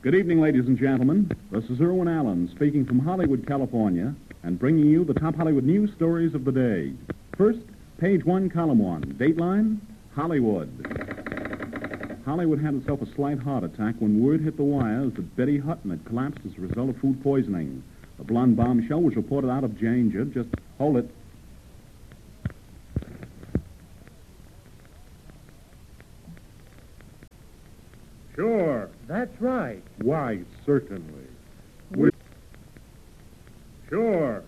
Good evening, ladies and gentlemen. This is Irwin Allen speaking from Hollywood, California, and bringing you the top Hollywood news stories of the day. First, page 1, column 1. Dateline, Hollywood. Hollywood had itself a slight heart attack when word hit the wires that Betty Hutton had collapsed as a result of food poisoning. The blonde bombshell was reported out of danger. Just hold it. Sure. That's right. Why, certainly.